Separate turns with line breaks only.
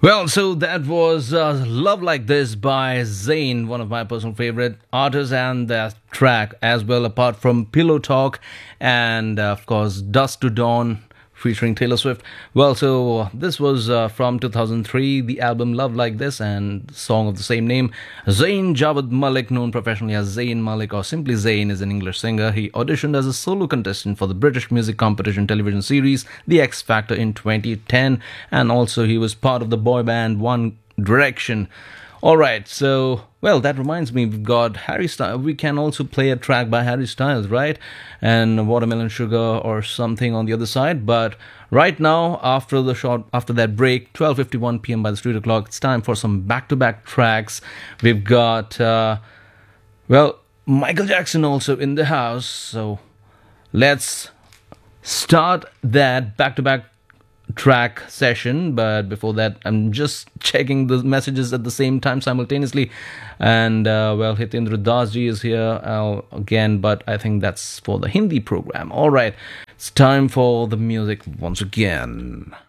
Well, so that was Love Like This by Zayn, one of my personal favorite artists, and that track as well, apart from Pillow Talk and, of course, Dusk to Dawn featuring Taylor Swift. Well, so this was from 2003, the album Love Like This and song of the same name. Zayn Javed Malik, known professionally as Zayn Malik or simply Zayn, is an English singer. He auditioned as a solo contestant for the British music competition television series The X Factor in 2010, and also he was part of the boy band One Direction. All right, so, well, that reminds me, we've got Harry Styles. We can also play a track by Harry Styles, right? And Watermelon Sugar or something on the other side. But right now, after that break, 12:51 p.m. by the studio clock, it's time for some back-to-back tracks. We've got, Michael Jackson also in the house. So let's start that back-to-back track session, but before that I'm just checking the messages at the same time simultaneously, and Hitendra Das ji is here again, but I think that's for the Hindi program. All right, it's time for the music once again.